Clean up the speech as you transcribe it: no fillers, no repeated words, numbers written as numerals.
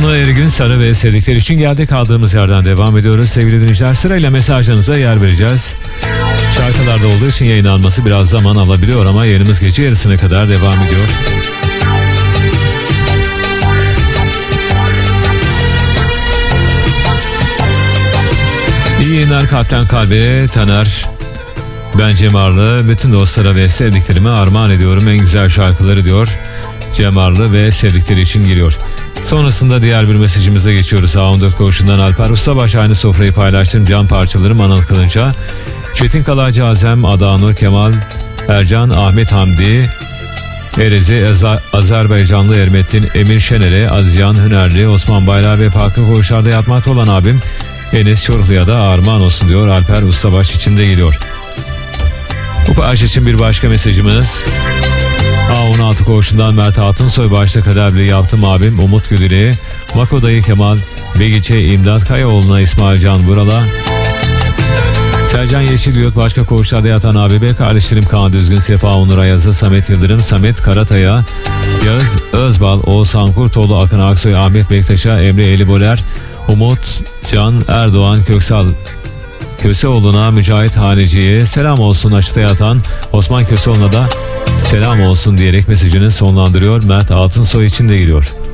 Banu Ergün Sarı ve sevdikleri için geldik. Kaldığımız yerden devam ediyoruz. Sevgili dinleyiciler, sırayla mesajlarınıza yer vereceğiz. Şarkılarda olduğu için yayınlanması biraz zaman alabiliyor ama yayınımız gece yarısına kadar devam ediyor. İyi yayınlar kalpten kalbe. Taner, ben Cem Arlı, bütün dostlara ve sevdiklerime armağan ediyorum en güzel şarkıları diyor. Cem Arlı ve sevdikleri için geliyor. Sonrasında diğer bir mesajımıza geçiyoruz. A14 koğuşundan Alper Ustabaş, aynı sofrayı paylaştım. Can parçalarım Anıl Kılınç'a. Çetin Kalacı Azem, Adanur Kemal, Ercan, Ahmet Hamdi, Erezi, Azerbaycanlı Ermettin, Emir Şener'e, Azyan Hünerli, Osman Baylar ve farklı koğuşlarda yatmakta olan abim Enes Çorlu'ya da armağan olsun diyor. Alper Ustabaş içinde geliyor. Bu parça için bir başka mesajımız. A16 koğuşundan Mert Hatunsoy, başta kadebli yaptım abim Umut Güdülü, Makoda'yı Kemal, Begiç'e İmdat Kayaoğlu'na, İsmail Can Bural'a, Sercan Yeşilyurt, başka koğuşlarda yatan abi kardeşlerim Kaan Düzgün, Sefa Onur Ayaz'a, Samet Yıldırım, Samet Karatay'a, Yağız Özbal, Oğuzhan Kurtoğlu, Akın Aksoy, Ahmet Bektaş'a, Emre Eliboler, Umut Can Erdoğan Köseoğlu'na, Mücahit Haneci'ye selam olsun, açıkta yatan Osman Köseoğlu'na da selam olsun diyerek mesajını sonlandırıyor. Mert Altınsoy için de geliyor.